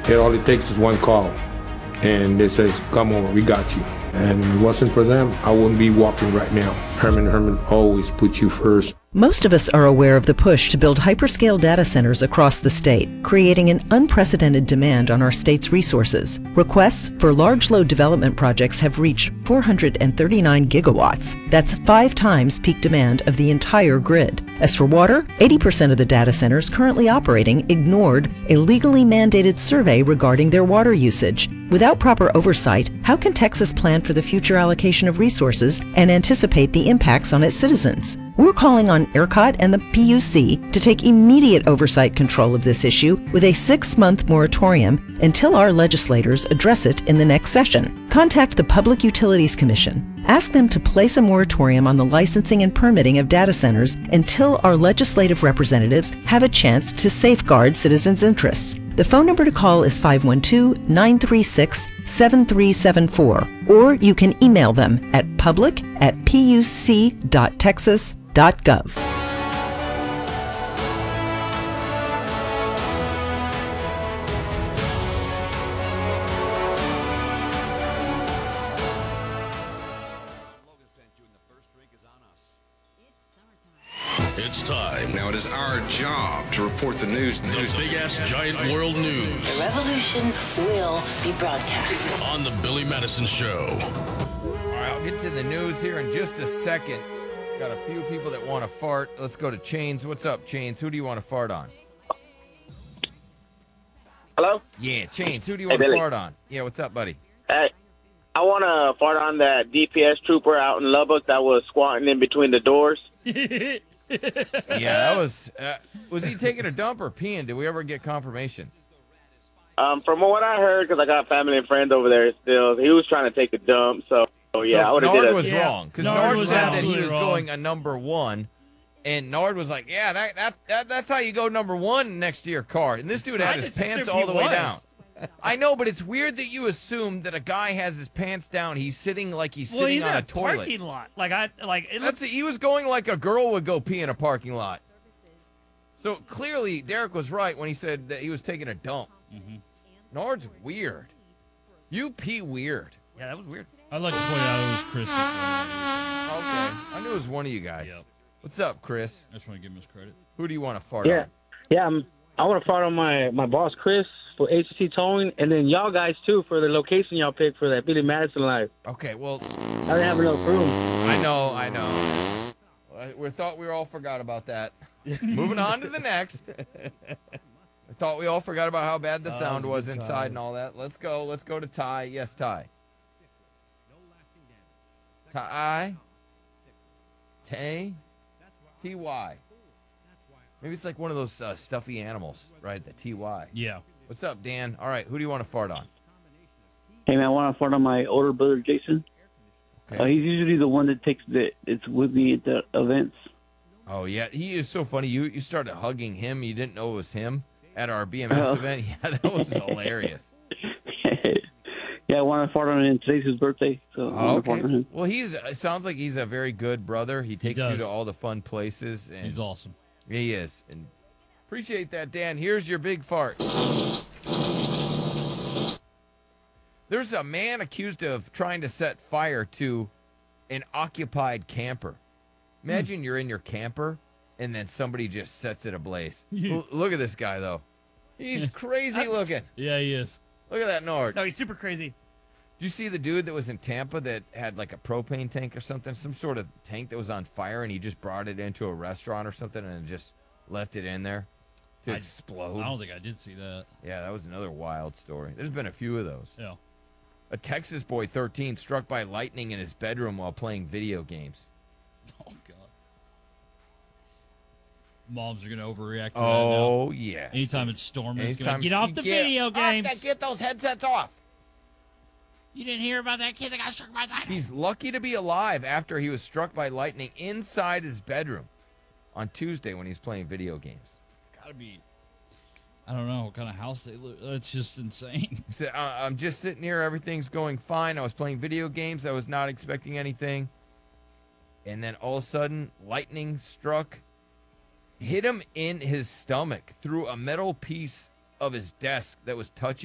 All it takes is one call, and it says, come over, we got you. And if it wasn't for them, I wouldn't be walking right now. Herman always puts you first. Most of us are aware of the push to build hyperscale data centers across the state, creating an unprecedented demand on our state's resources. Requests for large load development projects have reached 439 gigawatts. That's 5 times peak demand of the entire grid. As for water, 80% of the data centers currently operating ignored a legally mandated survey regarding their water usage. Without proper oversight, how can Texas plan for the future allocation of resources and anticipate the impacts on its citizens? We're calling on ERCOT and the PUC to take immediate oversight control of this issue with a 6-month moratorium until our legislators address it in the next session. Contact the Public Utilities Commission. Ask them to place a moratorium on the licensing and permitting of data centers until our legislative representatives have a chance to safeguard citizens' interests. The phone number to call is 512-936-7374, or you can email them at public@puc.texas.gov. It's time. Now it is our job to report the news. The big-ass giant world news. The revolution will be broadcast. On the Billy Madison Show. All right, I'll get to the news here in just a second. Got a few people that want to fart. Let's go to Chains. What's up, Chains? Who do you want to fart on? Hello? Yeah, Chains. Who do you want to fart on? Yeah, what's up, buddy? Hey, I want to fart on that DPS trooper out in Lubbock that was squatting in between the doors. Yeah, that was he taking a dump or peeing? Did we ever get confirmation? From what I heard, because I got family and friends over there still, he was trying to take a dump, so yeah, I would have did Nard it. was wrong, because Nard was said that he was wrong. going a number 1, and Nard was like, yeah, that's how you go number 1 next to your car. And this dude had his pants all the way down. I know, but it's weird that you assume that a guy has his pants down. He's sitting like he's sitting on a toilet. Parking lot. He was going like a girl would go pee in a parking lot. So clearly, Derek was right when he said that he was taking a dump. Mm-hmm. Nard's weird. You pee weird. Yeah, that was weird. I'd like to point out it was Chris. Okay, I knew it was one of you guys. Yep. What's up, Chris? I just want to give him his credit. Who do you want to fart on? Yeah, I want to fart on my boss, Chris, for HC Towing, and then y'all guys, too, for the location y'all picked for that Billy Madison Live. Okay, well, I didn't have enough room. I know. We thought we all forgot about that. Moving on to the next. I thought we all forgot about how bad the sound was inside and all that. Let's go to Ty. Yes, Ty. Ty. Tay. T-Y. Maybe it's like one of those stuffy animals, right? The T-Y. Yeah. What's up, Dan? All right, who do you want to fart on? Hey, man, I want to fart on my older brother, Jason. Okay. He's usually the one that it's with me at the events. Oh, yeah. He is so funny. You started hugging him. You didn't know it was him at our BMS event. Yeah, that was hilarious. Yeah, I want to fart on him. Today's his birthday. So I want to fart on him. Well, it sounds like he's a very good brother. He takes you to all the fun places. And he's awesome. He is. And appreciate that, Dan. Here's your big fart. There's a man accused of trying to set fire to an occupied camper. Imagine you're in your camper, and then somebody just sets it ablaze. Look at this guy, though. He's crazy looking. Yeah, he is. Look at that Nord. No, he's super crazy. Did you see the dude that was in Tampa that had like a propane tank or something? Some sort of tank that was on fire, and he just brought it into a restaurant or something and just left it in there to explode? I don't think I did see that. Yeah, that was another wild story. There's been a few of those. Yeah. A Texas boy, 13, struck by lightning in his bedroom while playing video games. Oh, God. Moms are going to overreact to that Oh, now. yes. Anytime it's storming, it's going to Anytime get off the video games. Get those headsets off. You didn't hear about that kid that got struck by lightning? He's lucky to be alive after he was struck by lightning inside his bedroom on Tuesday when he's playing video games. It's got to be, I don't know what kind of house they live. That's just insane. He said, I'm just sitting here. Everything's going fine. I was playing video games. I was not expecting anything. And then all of a sudden, lightning struck, hit him in his stomach through a metal piece of his desk that was touching